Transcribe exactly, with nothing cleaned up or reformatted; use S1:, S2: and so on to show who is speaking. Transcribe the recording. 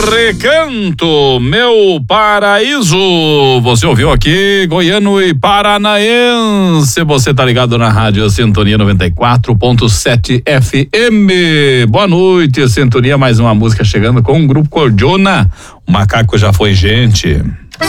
S1: Recanto, meu paraíso. Você ouviu aqui, goiano e paranaense. Você tá ligado na rádio Sintonia noventa e quatro ponto sete F M. Boa noite, Sintonia. Mais uma música chegando com o grupo Cordiona. O Macaco Já Foi Gente.